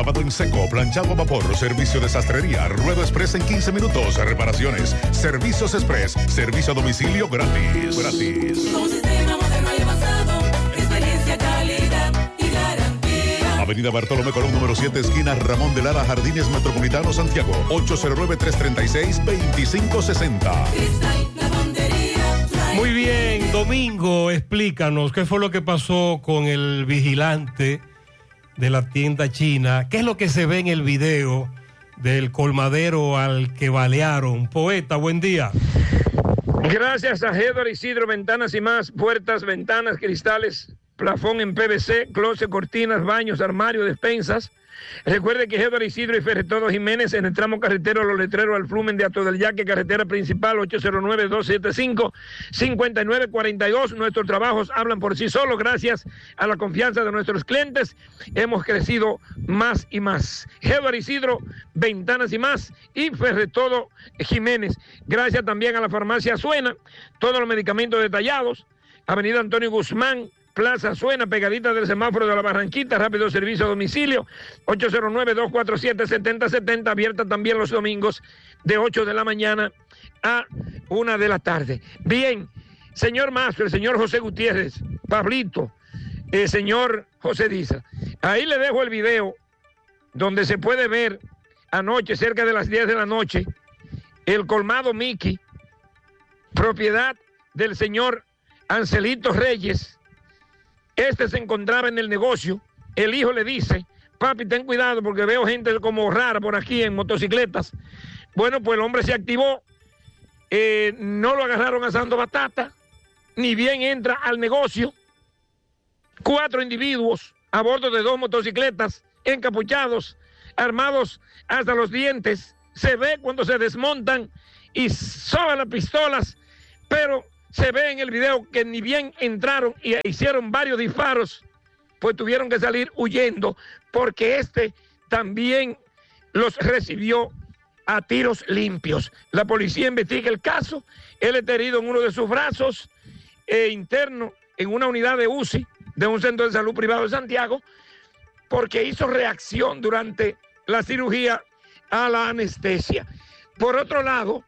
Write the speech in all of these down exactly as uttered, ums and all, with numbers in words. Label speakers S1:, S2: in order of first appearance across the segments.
S1: lavado en seco, planchado a vapor, servicio de sastrería, ruedo express en quince minutos, reparaciones, servicios express, servicio a domicilio gratis. Gratis.
S2: Un sistema moderno y avanzado, experiencia, calidad y garantía.
S1: Avenida Bartolomé Colón, número siete, esquina Ramón de Lara, Jardines Metropolitano, Santiago. ocho cero nueve, tres tres seis, dos cinco seis cero.
S2: Cristal, lavandería, trae-
S3: Muy bien, Domingo, explícanos qué fue lo que pasó con el vigilante de la tienda china. ¿Qué es lo que se ve en el video del colmadero al que balearon? Poeta, buen día.
S4: Gracias a Edward Isidro Ventanas y Más, puertas, ventanas, cristales, plafón en P V C, closet, cortinas, baños, armarios, despensas. Recuerde que Edward Isidro y Ferretodo Jiménez en el tramo carretero Los Letreros al Flumen de Ato del Yaque, carretera principal ocho cero nueve, dos siete cinco, cinco nueve cuatro dos. Nuestros trabajos hablan por sí solos. Gracias a la confianza de nuestros clientes hemos crecido más y más. Edward Isidro, Ventanas y Más y Ferretodo Jiménez. Gracias también a la farmacia Suena, todos los medicamentos detallados. Avenida Antonio Guzmán, Plaza Suena, pegadita del semáforo de la Barranquita, rápido servicio a domicilio, ocho cero nueve, dos cuatro siete, siete cero siete cero, abierta también los domingos de ocho de la mañana a una de la tarde. Bien, señor Mastro, el señor José Gutiérrez, Pablito, el señor José Diza, ahí le dejo el video donde se puede ver anoche, cerca de las diez de la noche, el colmado Mickey, propiedad del señor Ancelito Reyes. Este se encontraba en el negocio. El hijo le dice: papi, ten cuidado porque veo gente como rara por aquí en motocicletas. Bueno, pues el hombre se activó. Eh, no lo agarraron asando batata. Ni bien entra al negocio. Cuatro individuos a bordo de dos motocicletas, encapuchados, armados hasta los dientes. Se ve cuando se desmontan y soban las pistolas, pero se ve en el video que ni bien entraron y hicieron varios disparos, pues tuvieron que salir huyendo, porque este también los recibió a tiros limpios. La policía investiga el caso. Él está herido en uno de sus brazos, e interno en una unidad de U C I de un centro de salud privado de Santiago, porque hizo reacción durante la cirugía a la anestesia. Por otro lado,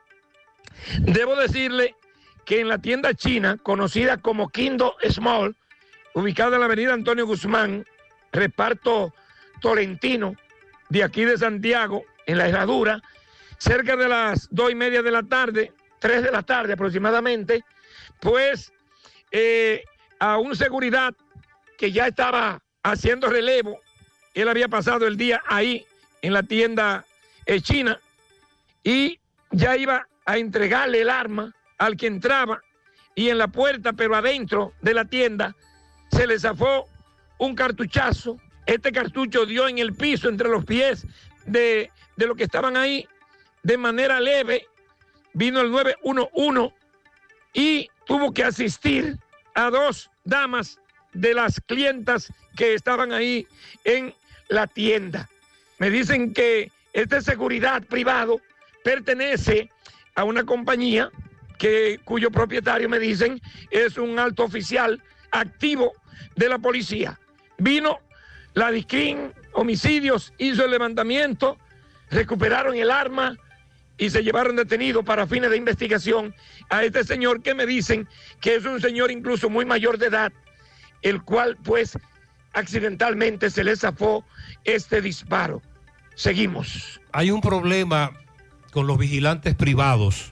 S4: debo decirle que en la tienda china, conocida como Kindo Small, ubicada en la avenida Antonio Guzmán, reparto Tolentino, de aquí de Santiago, en la Herradura, cerca de las dos y media de la tarde, tres de la tarde aproximadamente, pues eh, a un seguridad que ya estaba haciendo relevo, él había pasado el día ahí en la tienda eh, china y ya iba a entregarle el arma al que entraba, y en la puerta, pero adentro de la tienda, se le zafó un cartuchazo. Este cartucho dio en el piso entre los pies de, de los que estaban ahí de manera leve. Vino el nueve uno uno y tuvo que asistir a dos damas de las clientas que estaban ahí en la tienda. Me dicen que este seguridad privado pertenece a una compañía que, cuyo propietario, me dicen, es un alto oficial activo de la policía. Vino la DICRIN, homicidios, hizo el levantamiento, recuperaron el arma y se llevaron detenido para fines de investigación a este señor, que me dicen que es un señor incluso muy mayor de edad, el cual pues accidentalmente se le zafó este disparo. Seguimos.
S3: Hay un problema con los vigilantes privados.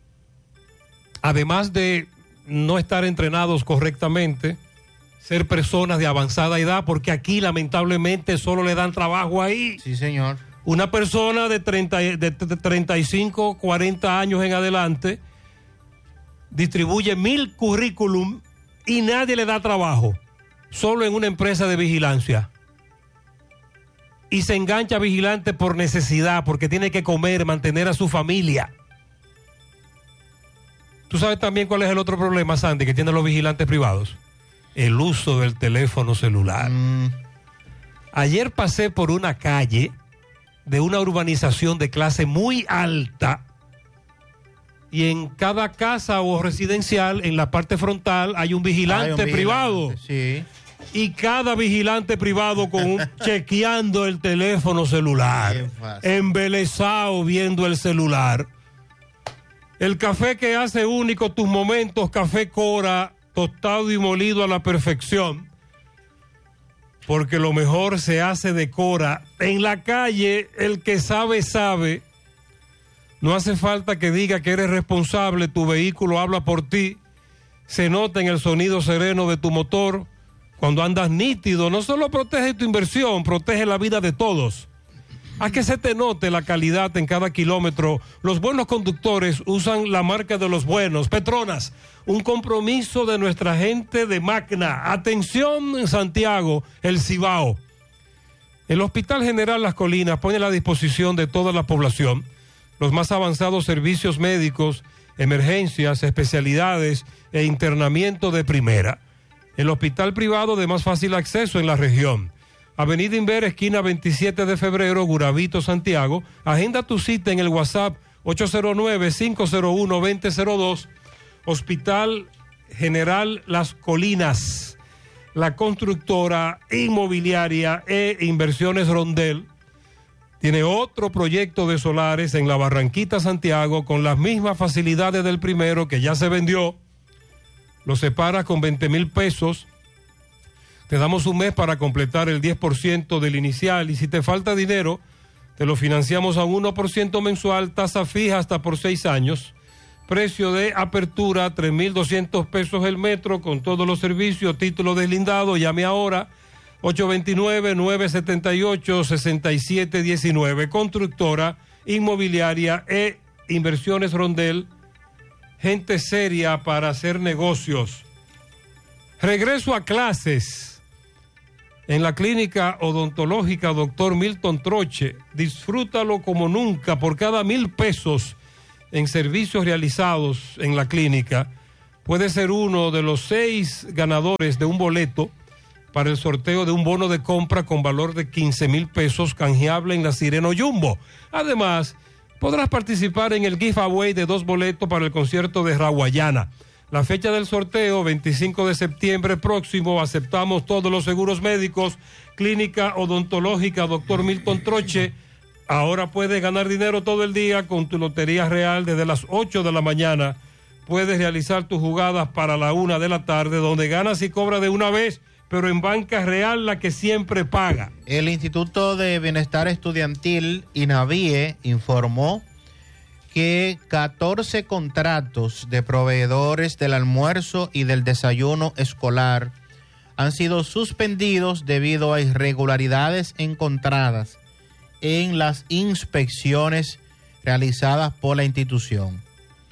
S3: Además de no estar entrenados correctamente, ser personas de avanzada edad, porque aquí lamentablemente solo le dan trabajo ahí.
S5: Sí, señor.
S3: Una persona de, treinta, de treinta y cinco, cuarenta años en adelante distribuye mil currículum y nadie le da trabajo, solo en una empresa de vigilancia. Y se engancha vigilante por necesidad, porque tiene que comer, mantener a su familia. ¿Tú sabes también cuál es el otro problema, Sandy, que tienen los vigilantes privados? El uso del teléfono celular. Mm. Ayer pasé por una calle de una urbanización de clase muy alta y en cada casa o residencial, en la parte frontal, hay un vigilante, hay un vigilante privado.
S5: Sí.
S3: y cada vigilante privado con un, chequeando el teléfono celular, embelesado viendo el celular. El café que hace único tus momentos, Café Cora, tostado y molido a la perfección, porque lo mejor se hace de Cora. En la calle, el que sabe, sabe. No hace falta que diga que eres responsable, tu vehículo habla por ti. Se nota en el sonido sereno de tu motor. Cuando andas nítido, no solo protege tu inversión, protege la vida de todos. Haz que se te note la calidad en cada kilómetro. Los buenos conductores usan la marca de los buenos. Petronas, un compromiso de nuestra gente de Magna. Atención en Santiago, el Cibao. El Hospital General Las Colinas pone a la disposición de toda la población los más avanzados servicios médicos, emergencias, especialidades e internamiento de primera. El hospital privado de más fácil acceso en la región. Avenida Inver, esquina veintisiete de febrero, Guravito, Santiago. Agenda tu cita en el WhatsApp ocho cero nueve, cinco cero uno, dos cero cero dos. Hospital General Las Colinas. La constructora inmobiliaria e inversiones Rondel tiene otro proyecto de solares en la Barranquita, Santiago, con las mismas facilidades del primero que ya se vendió. Lo separas con veinte mil pesos. Te damos un mes para completar el diez por ciento del inicial y si te falta dinero, te lo financiamos a un uno por ciento mensual, tasa fija hasta por seis años. Precio de apertura, tres mil doscientos pesos el metro con todos los servicios, título deslindado. Llame ahora, ocho dos nueve, nueve siete ocho, seis siete uno nueve. Constructora, inmobiliaria e inversiones Rondel. Gente seria para hacer negocios. Regreso a clases en la clínica odontológica doctor Milton Troche. Disfrútalo como nunca por cada mil pesos en servicios realizados en la clínica. Puede ser uno de los seis ganadores de un boleto para el sorteo de un bono de compra con valor de quince mil pesos canjeable en la Sireno Jumbo. Además, podrás participar en el giveaway de dos boletos para el concierto de Raguayana. La fecha del sorteo, veinticinco de septiembre próximo. Aceptamos todos los seguros médicos. Clínica odontológica doctor Milton Troche. Ahora puedes ganar dinero todo el día con tu Lotería Real desde las ocho de la mañana. Puedes realizar tus jugadas para la una de la tarde, donde ganas y cobras de una vez, pero en Banca Real, la que siempre paga.
S5: El Instituto de Bienestar Estudiantil, INAVIE, informó que catorce contratos de proveedores del almuerzo y del desayuno escolar han sido suspendidos debido a irregularidades encontradas en las inspecciones realizadas por la institución.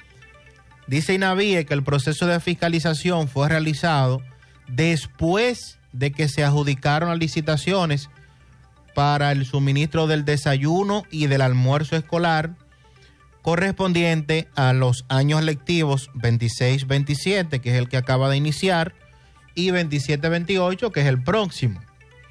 S5: Dice INAVIE que el proceso de fiscalización fue realizado después de que se adjudicaron las licitaciones para el suministro del desayuno y del almuerzo escolar correspondiente a los años lectivos veintiséis veintisiete, que es el que acaba de iniciar, y veintisiete veintiocho, que es el próximo.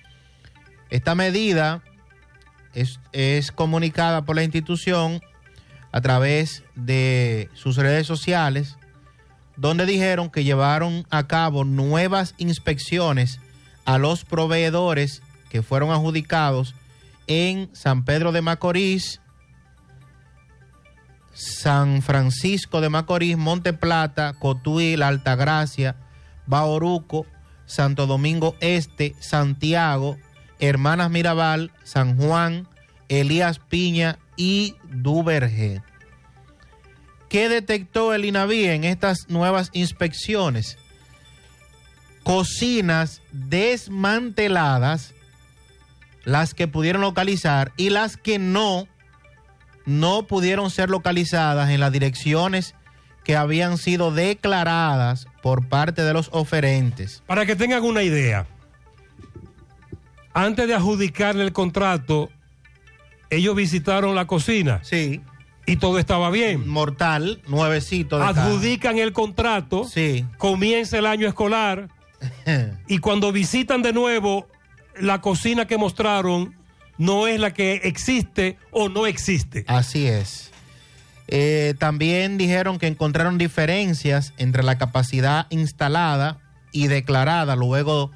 S5: Esta medida es, es comunicada por la institución a través de sus redes sociales, donde dijeron que llevaron a cabo nuevas inspecciones a los proveedores que fueron adjudicados en San Pedro de Macorís, San Francisco de Macorís, Monte Plata, Cotuí, La Altagracia, Bauruco, Santo Domingo Este, Santiago, Hermanas Mirabal, San Juan, Elías Piña y Duvergé. ¿Qué detectó el INAVIE en estas nuevas inspecciones? Cocinas desmanteladas, las que pudieron localizar, y las que no, no pudieron ser localizadas en las direcciones que habían sido declaradas por parte de los oferentes.
S3: Para que tengan una idea, antes de adjudicarle el contrato, ellos visitaron la cocina.
S5: Sí.
S3: Y todo estaba bien.
S5: Mortal, nuevecito. De
S3: Adjudican cada. el contrato.
S5: Sí.
S3: Comienza el año escolar. Y cuando visitan de nuevo, la cocina que mostraron no es la que existe o no existe.
S5: Así es. Eh, también dijeron que encontraron diferencias entre la capacidad instalada y declarada luego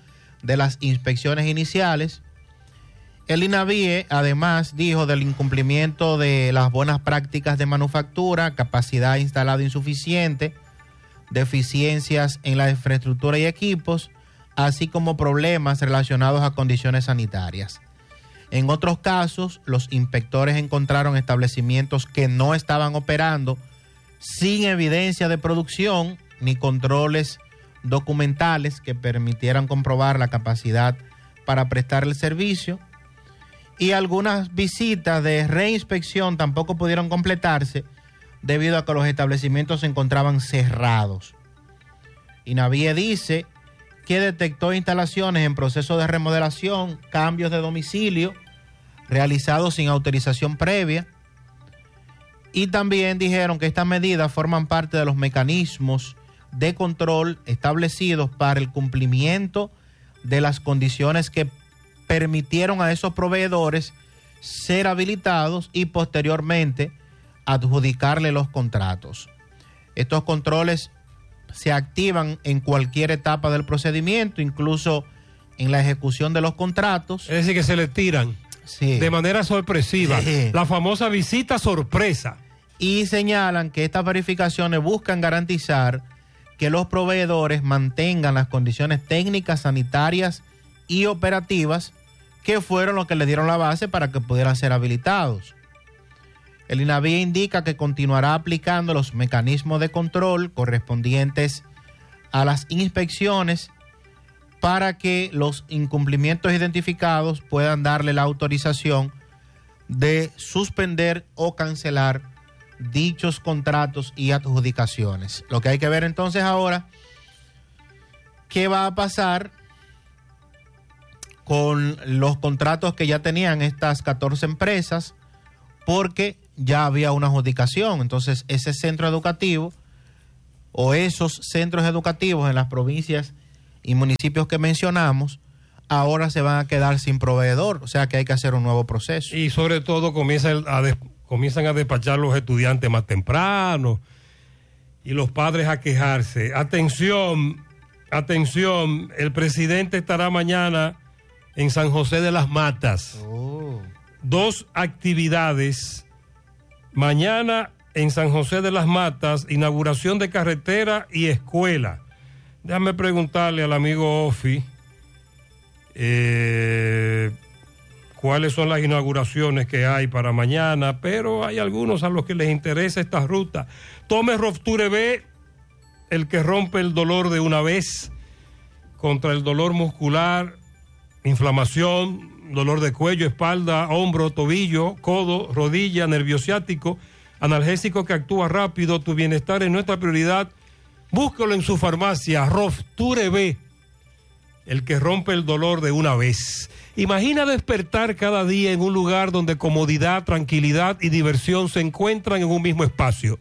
S5: de las inspecciones iniciales. El INAVIE además dijo del incumplimiento de las buenas prácticas de manufactura, capacidad instalada insuficiente, deficiencias en la infraestructura y equipos, así como problemas relacionados a condiciones sanitarias. En otros casos, los inspectores encontraron establecimientos que no estaban operando sin evidencia de producción ni controles documentales que permitieran comprobar la capacidad para prestar el servicio, y algunas visitas de reinspección tampoco pudieron completarse debido a que los establecimientos se encontraban cerrados. INAVIE dice que detectó instalaciones en proceso de remodelación, cambios de domicilio realizados sin autorización previa, y también dijeron que estas medidas forman parte de los mecanismos de control establecidos para el cumplimiento de las condiciones que permitieron a esos proveedores ser habilitados y posteriormente adjudicarle los contratos. Estos controles se activan en cualquier etapa del procedimiento, incluso en la ejecución de los contratos.
S3: Es decir, que se le tiran sí. de manera sorpresiva. Sí. La famosa visita sorpresa.
S5: Y señalan que estas verificaciones buscan garantizar que los proveedores mantengan las condiciones técnicas, sanitarias y operativas que fueron los que le dieron la base para que pudieran ser habilitados. El INAVIE indica que continuará aplicando los mecanismos de control correspondientes a las inspecciones para que los incumplimientos identificados puedan darle la autorización de suspender o cancelar dichos contratos y adjudicaciones. Lo que hay que ver entonces ahora, ¿qué va a pasar con los contratos que ya tenían estas catorce empresas? Porque ya había una adjudicación. Entonces ese centro educativo o esos centros educativos en las provincias y municipios que mencionamos ahora se van a quedar sin proveedor, o sea que hay que hacer un nuevo proceso.
S3: Y sobre todo comienza a des- comienzan a despachar los estudiantes más temprano y los padres a quejarse. Atención, atención, el presidente estará mañana en San José de las Matas.
S5: Oh.
S3: Dos actividades. Mañana en San José de las Matas, inauguración de carretera y escuela. Déjame preguntarle al amigo Ofi eh, cuáles son las inauguraciones que hay para mañana, pero hay algunos a los que les interesa esta ruta. Tome Rofture B, el que rompe el dolor de una vez, contra el dolor muscular, inflamación, dolor de cuello, espalda, hombro, tobillo, codo, rodilla, nervio ciático, analgésico que actúa rápido. Tu bienestar es nuestra prioridad. Búscalo en su farmacia, Rofture B, el que rompe el dolor de una vez. Imagina despertar cada día en un lugar donde comodidad, tranquilidad y diversión se encuentran en un mismo espacio.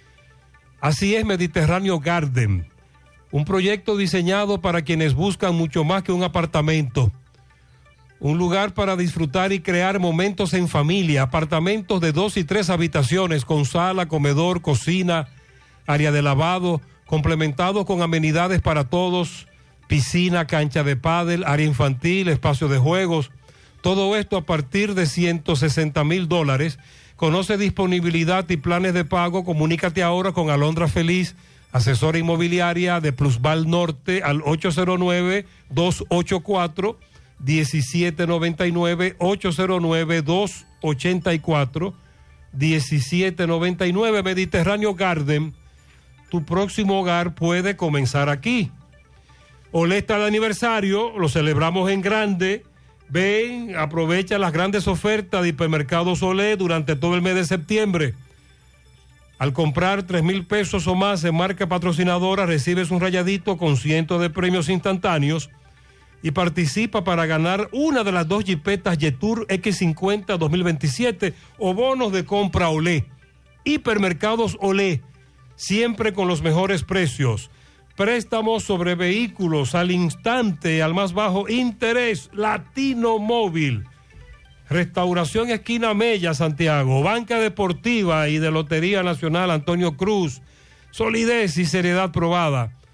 S3: Así es Mediterráneo Garden, un proyecto diseñado para quienes buscan mucho más que un apartamento. Un lugar para disfrutar y crear momentos en familia, apartamentos de dos y tres habitaciones con sala, comedor, cocina, área de lavado, complementados con amenidades para todos, piscina, cancha de pádel, área infantil, espacio de juegos. Todo esto a partir de ciento sesenta mil dólares. Conoce disponibilidad y planes de pago. Comunícate ahora con Alondra Feliz, asesora inmobiliaria de Plusval Norte, al ocho cero nueve, dos ocho cuatro, uno siete nueve nueve, ocho cero nueve, dos ocho cuatro, uno siete nueve nueve. Mediterráneo Garden, tu próximo hogar puede comenzar aquí. Olé está de aniversario, lo celebramos en grande. Ven, aprovecha las grandes ofertas de Hipermercados Olé durante todo el mes de septiembre. Al comprar tres mil pesos o más en marca patrocinadora, recibes un rayadito con cientos de premios instantáneos y participa para ganar una de las dos jipetas Jetour equis cincuenta dos mil veintisiete o bonos de compra Olé. Hipermercados Olé, siempre con los mejores precios. Préstamos sobre vehículos al instante, al más bajo interés. Latino Móvil. Restauración Esquina Mella, Santiago. Banca Deportiva y de Lotería Nacional Antonio Cruz. Solidez y seriedad probada.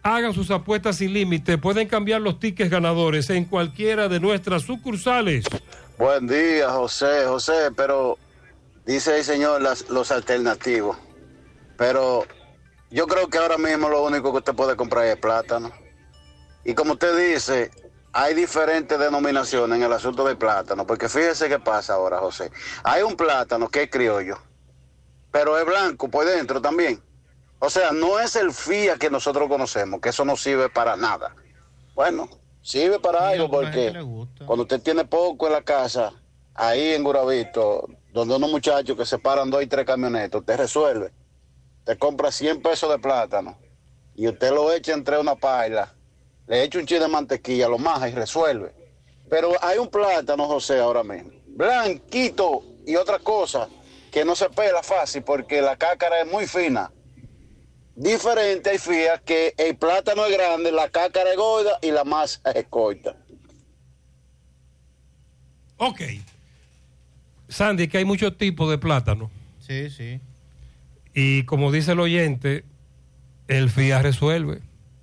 S3: Hagan sus apuestas sin límite. Pueden cambiar los tickets ganadores en cualquiera de nuestras sucursales.
S6: Buen día, José. José, pero dice el señor las, los alternativos. Pero yo creo que ahora mismo lo único que usted puede comprar es plátano. Y como usted dice, hay diferentes denominaciones en el asunto del plátano. Porque fíjese qué pasa ahora, José. Hay un plátano que es criollo, pero es blanco por dentro también. O sea, no es el fía que nosotros conocemos, que eso no sirve para nada. Bueno, sirve para algo porque cuando usted tiene poco en la casa, ahí en Guravito, donde unos muchachos que se paran dos y tres camionetas, usted resuelve. Te compra cien pesos de plátano y usted lo echa entre una paila, le echa un chile de mantequilla, lo maja y resuelve. Pero hay un plátano, José, ahora mismo, blanquito y otra cosa, que no se pela fácil porque la cácara es muy fina. Diferente hay fías que el plátano es grande, la cácara es gorda y la masa es corta.
S3: Ok. Sandy, que hay muchos tipos de plátano.
S5: Sí, sí.
S3: Y como dice el oyente, el fía resuelve.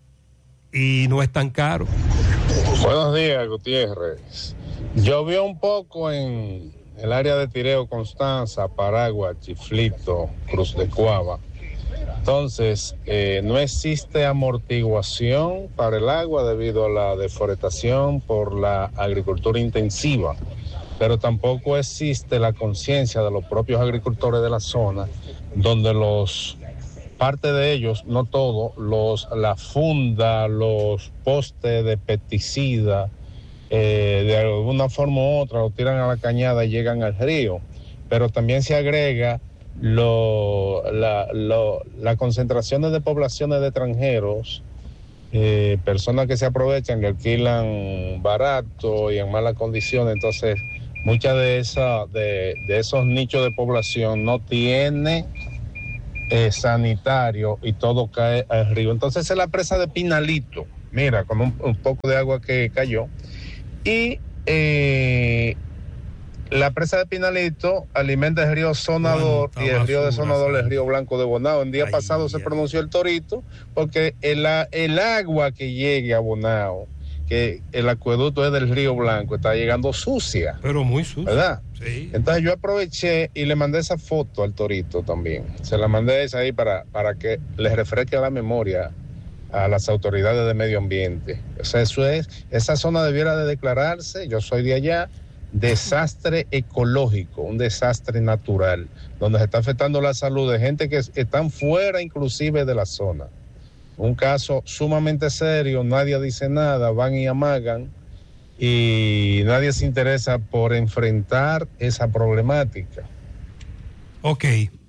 S3: Y no es tan caro.
S7: Buenos días, Gutiérrez. Llovió un poco en el área de Tireo, Constanza, Paragua, Chiflito, Cruz de Cuava. Entonces, eh, no existe amortiguación para el agua debido a la deforestación por la agricultura intensiva, pero tampoco existe la conciencia de los propios agricultores de la zona, donde los, parte de ellos, no todos, los, la funda, los postes de pesticida, eh, de alguna forma u otra lo tiran a la cañada y llegan al río, pero también se agrega Lo, la, lo, las concentraciones de poblaciones de extranjeros, eh, personas que se aprovechan, que alquilan barato y en malas condiciones. Entonces, muchas de esas de, de esos nichos de población no tiene eh, sanitario y todo cae al río. Entonces, es la presa de Pinalito, mira, con un, un poco de agua que cayó. Y eh, la presa de Pinalito alimenta el río Sonador y el río de Sonador el río Blanco de Bonao. El día Ay, pasado ya. se pronunció el Torito porque el, el agua que llegue a Bonao, que el acueducto es del río Blanco, está llegando sucia.
S3: Pero muy sucia.
S7: ¿Verdad?
S3: Sí.
S7: Entonces yo aproveché y le mandé esa foto al Torito también. Se la mandé esa ahí para, para que les refresque la memoria a las autoridades de medio ambiente. O sea, eso es, esa zona debiera de declararse, yo soy de allá, desastre ecológico, un desastre natural, donde se está afectando la salud de gente que están fuera inclusive de la zona. Un caso sumamente serio, nadie dice nada, van y amagan y nadie se interesa por enfrentar esa problemática.
S3: Ok.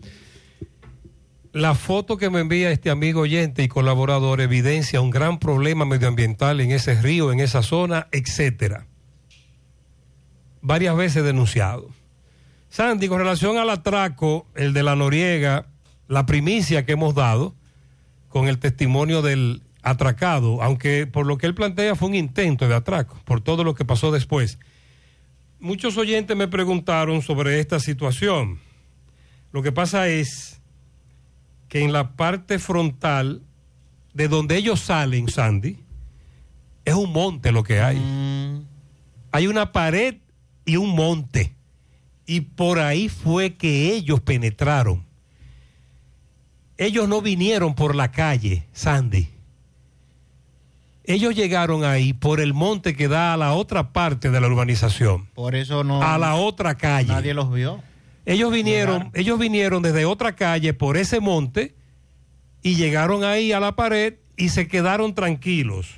S3: La foto que me envía este amigo oyente y colaborador evidencia un gran problema medioambiental en ese río, en esa zona, etcétera. Varias veces denunciado. Sandy, con relación al atraco, el de la Noriega, la primicia que hemos dado con el testimonio del atracado, aunque por lo que él plantea fue un intento de atraco, por todo lo que pasó después. Muchos oyentes me preguntaron sobre esta situación. Lo que pasa es que en la parte frontal de donde ellos salen, Sandy, es un monte lo que hay. Mm. Hay una pared y un monte, y por ahí fue que ellos penetraron. Ellos no vinieron por la calle, Sandy. Ellos llegaron ahí por el monte que da a la otra parte de la urbanización.
S5: Por eso no.
S3: A la otra calle.
S5: Nadie los vio.
S3: Ellos vinieron,
S5: Llegar.
S3: ellos vinieron desde otra calle por ese monte y llegaron ahí a la pared y se quedaron tranquilos.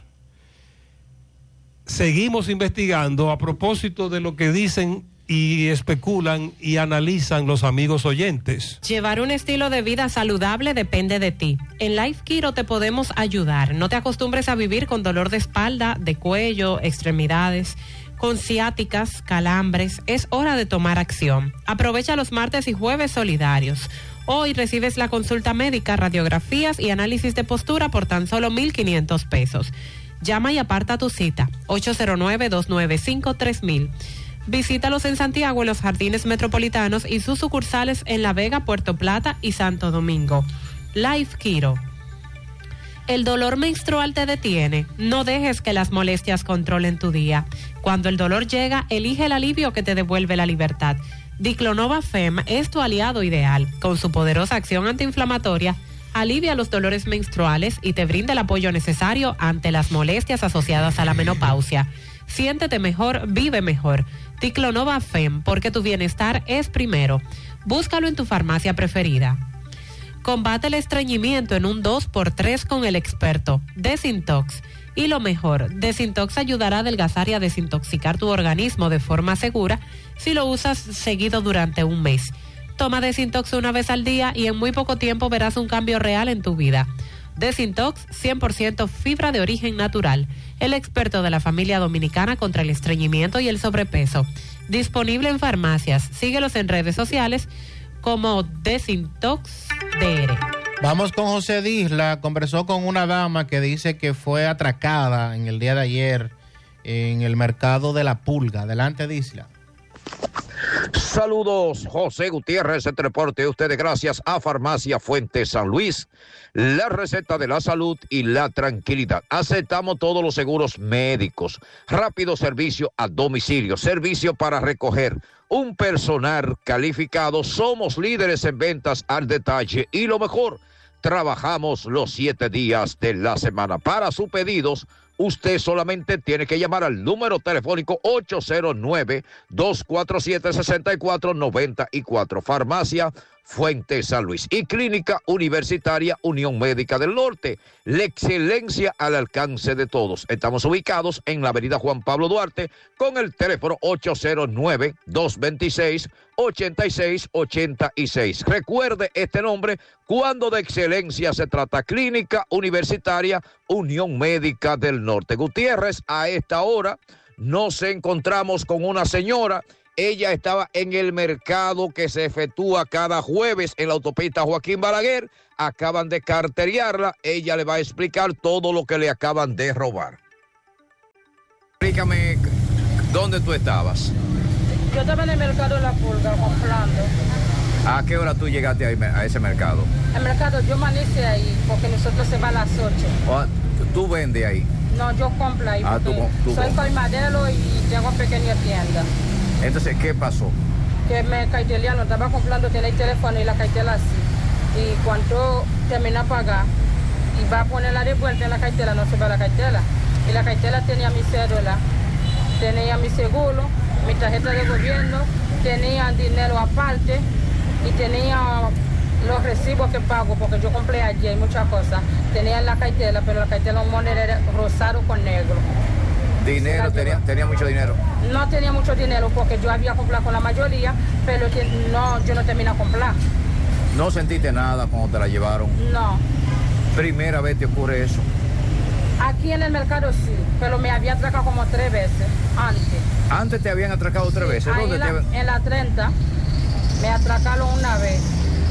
S3: Seguimos investigando a propósito de lo que dicen y especulan y analizan los amigos oyentes.
S8: Llevar un estilo de vida saludable depende de ti. En Life Kiro te podemos ayudar. No te acostumbres a vivir con dolor de espalda, de cuello, extremidades, con ciáticas, calambres. Es hora de tomar acción. Aprovecha los martes y jueves solidarios. Hoy recibes la consulta médica, radiografías y análisis de postura por tan solo mil quinientos pesos. Llama y aparta tu cita, ocho cero nueve, dos nueve cinco, tres mil. Visítalos en Santiago, en los Jardines Metropolitanos y sus sucursales en La Vega, Puerto Plata y Santo Domingo. Life Kiro. ¿El dolor menstrual te detiene? No dejes que las molestias controlen tu día. Cuando el dolor llega, elige el alivio que te devuelve la libertad. Diclonova Fem es tu aliado ideal. Con su poderosa acción antiinflamatoria, alivia los dolores menstruales y te brinda el apoyo necesario ante las molestias asociadas a la menopausia. Siéntete mejor, vive mejor. Diclonova Fem, porque tu bienestar es primero. Búscalo en tu farmacia preferida. Combate el estreñimiento en un dos por tres con el experto Desintox. Y lo mejor, Desintox ayudará a adelgazar y a desintoxicar tu organismo de forma segura si lo usas seguido durante un mes. Toma Desintox una vez al día y en muy poco tiempo verás un cambio real en tu vida. Desintox, cien por ciento fibra de origen natural. El experto de la familia dominicana contra el estreñimiento y el sobrepeso. Disponible en farmacias. Síguelos en redes sociales como Desintox D R.
S5: Vamos con José Disla. Conversó con una dama que dice que fue atracada en el día de ayer en el mercado de La Pulga. Adelante, Disla.
S9: Saludos, José Gutiérrez, este reporte de ustedes gracias a Farmacia Fuente San Luis, la receta de la salud y la tranquilidad. Aceptamos todos los seguros médicos, rápido servicio a domicilio, servicio para recoger, un personal calificado, somos líderes en ventas al detalle y lo mejor, trabajamos los siete días de la semana. Para sus pedidos, usted solamente tiene que llamar al número telefónico ocho cero nueve, dos cuatro siete, seis cuatro nueve cuatro. Farmacia Fuente San Luis y Clínica Universitaria Unión Médica del Norte. La excelencia al alcance de todos. Estamos ubicados en la avenida Juan Pablo Duarte con el teléfono ocho cero nueve, dos dos seis, ocho seis ocho seis. Recuerde este nombre cuando de excelencia se trata. Clínica Universitaria Unión Médica del Norte. Gutiérrez, a esta hora nos encontramos con una señora. Ella estaba en el mercado que se efectúa cada jueves en la autopista Joaquín Balaguer. Acaban de carteriarla. Ella le va a explicar todo lo que le acaban de robar. Explícame, ¿dónde tú estabas?
S10: Yo estaba en el mercado de La Pulga comprando.
S9: ¿A qué hora tú llegaste a ese mercado?
S10: El mercado, yo amanecí ahí porque nosotros se va a las ocho.
S9: Oh, ¿tú vendes ahí?
S10: No, yo compro ahí
S9: ah,
S10: porque
S9: tú, tú
S10: soy colmadero y tengo pequeña tienda.
S9: Entonces, ¿qué pasó?
S10: Que me cartelearon, estaba comprando, tenía el teléfono y la cartela así. Y cuando termina de pagar, y va a ponerla de vuelta en la cartela, no se va la cartela. Y la cartela tenía mi cédula, tenía mi seguro, mi tarjeta de gobierno, tenía dinero aparte y tenía los recibos que pago, porque yo compré ayer muchas cosas. Tenía en la cartela, pero la cartela un monedero rosado con negro.
S9: ¿Dinero? Tenía, ¿Tenía mucho dinero?
S10: No tenía mucho dinero porque yo había comprado con la mayoría, pero no, yo no terminé de comprar.
S9: ¿No sentiste nada cuando te la llevaron?
S10: No.
S9: ¿Primera vez te ocurre eso?
S10: Aquí en el mercado sí, pero me había atracado como tres veces antes.
S9: ¿Antes te habían atracado tres
S10: sí,
S9: veces?
S10: Ahí
S9: ¿Dónde
S10: en, la,
S9: te...
S10: en la treinta me atracaron una vez.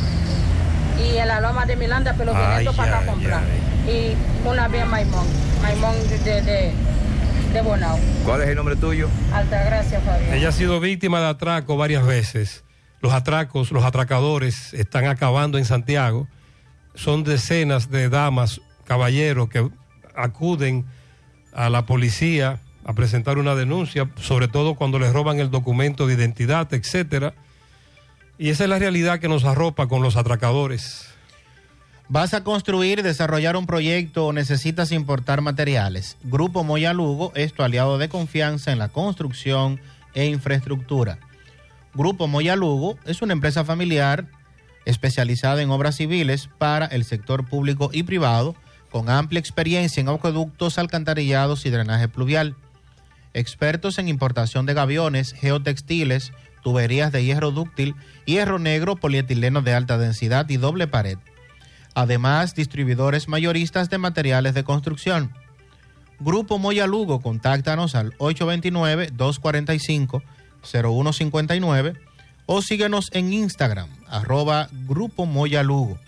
S10: Y en la Loma de Milanda, pero viniendo para acá a comprar. Ay. Y una vez en Maimón, Maimón de... de de Bonao.
S9: ¿Cuál es el nombre tuyo?
S10: Altagracia, Fabián.
S3: Ella ha sido víctima de atraco varias veces. Los atracos, los atracadores están acabando en Santiago. Son decenas de damas, caballeros que acuden a la policía a presentar una denuncia, sobre todo cuando les roban el documento de identidad, etcétera. Y esa es la realidad que nos arropa con los atracadores.
S5: ¿Vas a construir, desarrollar un proyecto o necesitas importar materiales? Grupo Moya Lugo es tu aliado de confianza en la construcción e infraestructura. Grupo Moya Lugo es una empresa familiar especializada en obras civiles para el sector público y privado, con amplia experiencia en acueductos, alcantarillados y drenaje pluvial. Expertos en importación de gaviones, geotextiles, tuberías de hierro dúctil, hierro negro, polietileno de alta densidad y doble pared. Además, distribuidores mayoristas de materiales de construcción. Grupo Moya Lugo, contáctanos al ocho dos nueve, dos cuatro cinco, cero uno cinco nueve o síguenos en Instagram, arroba Grupo Moya Lugo.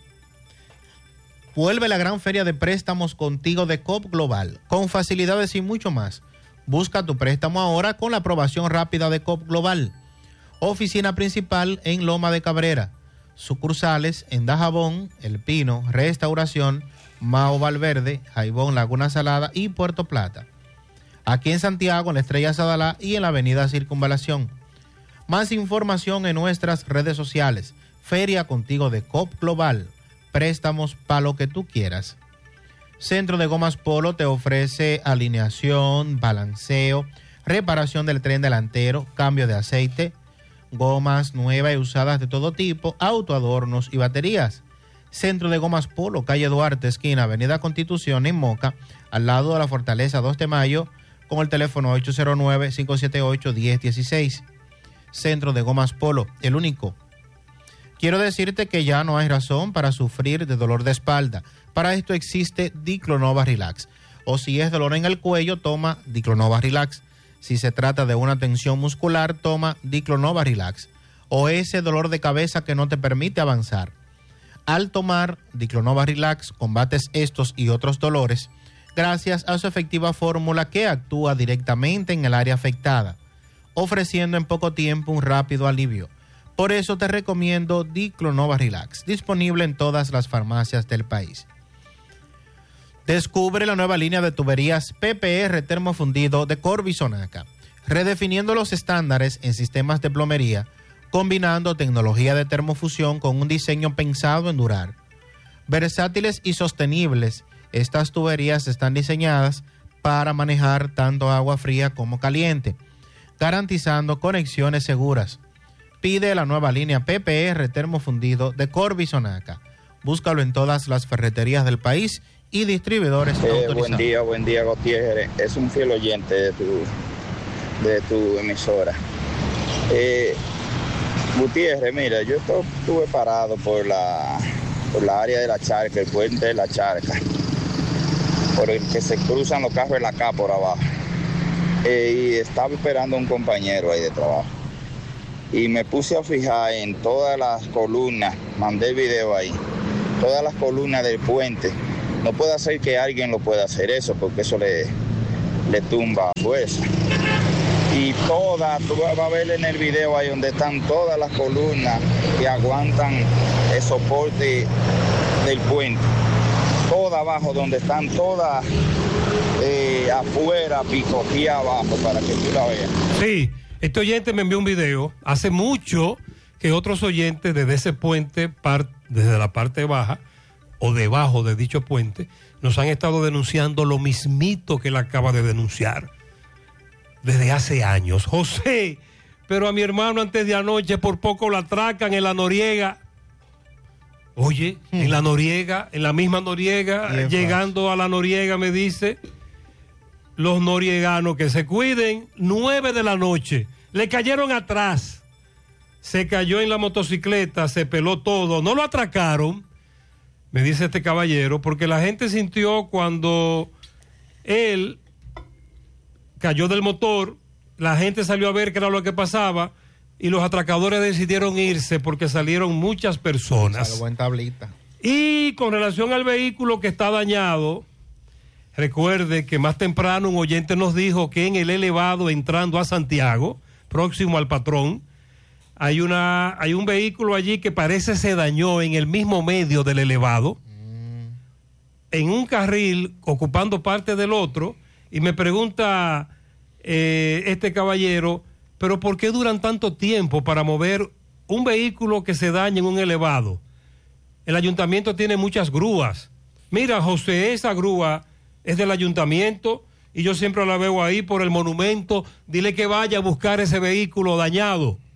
S5: Vuelve la gran feria de préstamos contigo de Coop Global, con facilidades y mucho más. Busca tu préstamo ahora con la aprobación rápida de Coop Global. Oficina principal en Loma de Cabrera. sucursales en Dajabón, El Pino, Restauración, Mao Valverde, Jaibón, Laguna Salada y Puerto Plata. Aquí en Santiago, en la Estrella Sadalá y en la avenida Circunvalación. Más información en nuestras redes sociales. Feria Contigo de C O P Global. Préstamos para lo que tú quieras. Centro de Gomas Polo te ofrece alineación, balanceo, reparación del tren delantero, cambio de aceite, gomas nuevas y usadas de todo tipo, autoadornos y baterías. Centro de Gomas Polo, calle Duarte, esquina Avenida Constitución, en Moca, al lado de la Fortaleza dos de Mayo, con el teléfono ocho cero nueve, cinco siete ocho, uno cero uno seis. Centro de Gomas Polo, el único. Quiero decirte que ya no hay razón para sufrir de dolor de espalda. Para esto existe Diclonova Relax. O si es dolor en el cuello, toma Diclonova Relax. Si se trata de una tensión muscular, toma Diclonova Relax. O ese dolor de cabeza que no te permite avanzar. Al tomar Diclonova Relax, combates estos y otros dolores gracias a su efectiva fórmula que actúa directamente en el área afectada, ofreciendo en poco tiempo un rápido alivio. Por eso te recomiendo Diclonova Relax, disponible en todas las farmacias del país. Descubre la nueva línea de tuberías P P R termofundido de Corby Sonaca, redefiniendo los estándares en sistemas de plomería, combinando tecnología de termofusión con un diseño pensado en durar. Versátiles y sostenibles, estas tuberías están diseñadas para manejar tanto agua fría como caliente, garantizando conexiones seguras. Pide la nueva línea P P R termofundido de Corby Sonaca. Búscalo en todas las ferreterías del país y distribuidores
S11: eh,
S5: autorizados.
S11: Buen día, buen día, Gutiérrez. Es un fiel oyente de tu, de tu emisora. Eh, Gutiérrez, mira, yo estuve parado por la, por la área de la Charca, el puente de la Charca, por el que se cruzan los carros de la K por abajo. Eh, y estaba esperando a un compañero ahí de trabajo. Y me puse a fijar en todas las columnas, mandé el video ahí, todas las columnas del puente. No puede hacer que alguien lo pueda hacer eso, porque eso le, le tumba fuerza. Y todas, tú vas a ver en el video ahí donde están todas las columnas que aguantan el soporte del puente. Todas abajo, donde están todas eh, afuera, picoteadas abajo, para que tú la veas.
S3: Sí, este oyente me envió un video. Hace mucho que otros oyentes desde ese puente, par, desde la parte baja, o debajo de dicho puente, nos han estado denunciando lo mismito que él acaba de denunciar desde hace años. José, pero a mi hermano antes de anoche por poco la atracan en la Noriega. Oye, hmm. en la Noriega, en la misma Noriega, llegando fácil a la Noriega me dice, los norieganos que se cuiden, nueve de la noche, le cayeron atrás, se cayó en la motocicleta, se peló todo, no lo atracaron. Me dice este caballero, porque la gente sintió cuando él cayó del motor, la gente salió a ver qué era lo que pasaba y los atracadores decidieron irse porque salieron muchas personas.
S5: Buen tablita.
S3: Y con relación al vehículo que está dañado, recuerde que más temprano un oyente nos dijo que en el elevado entrando a Santiago, próximo al Patrón, Hay una, hay un vehículo allí que parece se dañó en el mismo medio del elevado, mm. en un carril ocupando parte del otro, y me pregunta eh, este caballero, pero ¿por qué duran tanto tiempo para mover un vehículo que se daña en un elevado? El ayuntamiento tiene muchas grúas. Mira, José, esa grúa es del ayuntamiento y yo siempre la veo ahí por el monumento. Dile que vaya a buscar ese vehículo dañado.